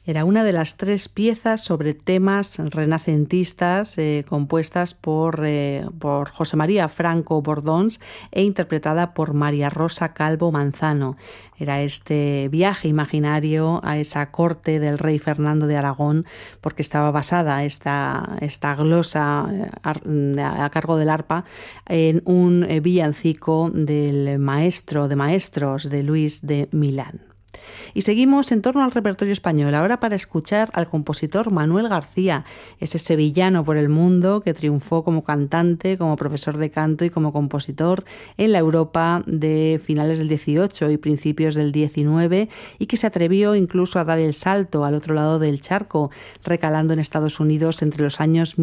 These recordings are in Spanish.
Era una de las 3 piezas sobre temas renacentistas compuestas por José María Franco Bordons e interpretada por María Rosa Calvo Manzano. Era este viaje imaginario a esa corte del rey Fernando de Aragón, porque estaba basada esta glosa a cargo del arpa en un villancico del maestro de maestros de Luis de Milán. Y seguimos en torno al repertorio español, ahora para escuchar al compositor Manuel García, ese sevillano por el mundo que triunfó como cantante, como profesor de canto y como compositor en la Europa de finales del 18 y principios del 19 y que se atrevió incluso a dar el salto al otro lado del charco, recalando en Estados Unidos entre los años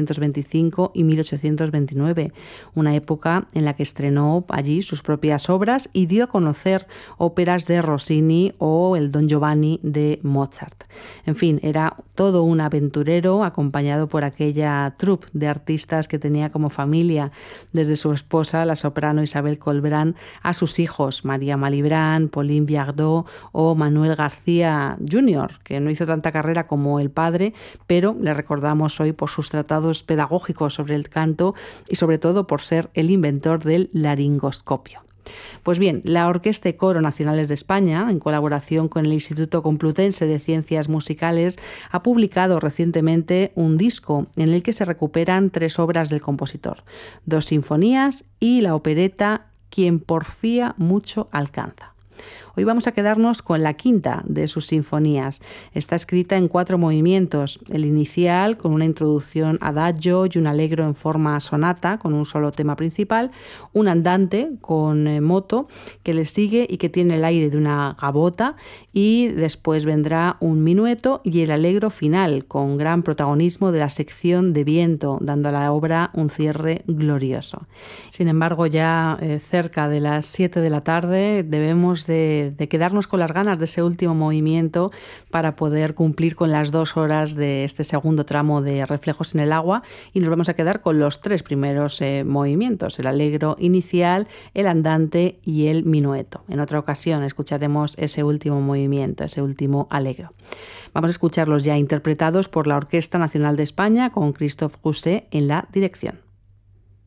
1825 y 1829, una época en la que estrenó allí sus propias obras y dio a conocer óperas de Rossini o el Don Giovanni de Mozart. En fin, era todo un aventurero acompañado por aquella troupe de artistas que tenía como familia, desde su esposa, la soprano Isabel Colbrán, a sus hijos, María Malibran, Pauline Viardot o Manuel García Jr., que no hizo tanta carrera como el padre, pero le recordamos hoy por sus tratados pedagógicos sobre el canto y sobre todo por ser el inventor del laringoscopio. Pues bien, la Orquesta y Coro Nacionales de España, en colaboración con el Instituto Complutense de Ciencias Musicales, ha publicado recientemente un disco en el que se recuperan 3 obras del compositor, 2 sinfonías y la opereta Quien porfía mucho alcanza. Hoy vamos a quedarnos con la quinta de sus sinfonías. Está escrita en 4 movimientos. El inicial, con una introducción adagio y un allegro en forma sonata, con un solo tema principal. Un andante con moto que le sigue y que tiene el aire de una gavota. Y después vendrá un minueto y el allegro final, con gran protagonismo de la sección de viento, dando a la obra un cierre glorioso. Sin embargo, ya cerca de las 7 de la tarde debemos de quedarnos con las ganas de ese último movimiento para poder cumplir con las 2 horas de este segundo tramo de Reflejos en el agua, y nos vamos a quedar con los 3 primeros movimientos, el allegro inicial, el andante y el minueto. En otra ocasión escucharemos ese último movimiento, ese último allegro. Vamos a escucharlos ya interpretados por la Orquesta Nacional de España con Christophe Rousset en la dirección.